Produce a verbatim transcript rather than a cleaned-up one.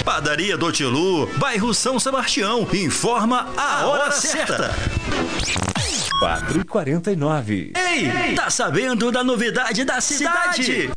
Padaria do Tilu, bairro São Sebastião. Informa a hora certa. quatro e quarenta e nove. Ei, tá sabendo da novidade da cidade?